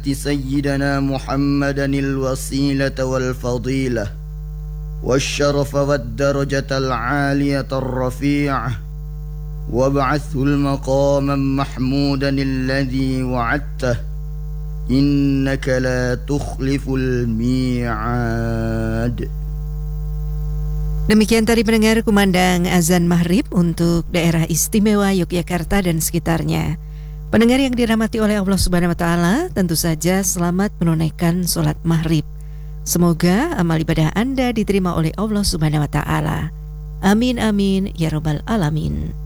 سيدنا محمدا الوسيلة والفضيلة والشرف والدرجة العالية الرفيعة وابعثه المقاما محمودا الذي وعدته إنك لا تخلف الميعاد. Demikian tadi pendengar kumandang azan maghrib untuk daerah istimewa Yogyakarta dan sekitarnya. Pendengar yang dirahmati oleh Allah Subhanahu wa Ta'ala, tentu saja selamat menunaikan sholat maghrib. Semoga amal ibadah Anda diterima oleh Allah Subhanahu wa Ta'ala. Amin amin ya rabbal alamin.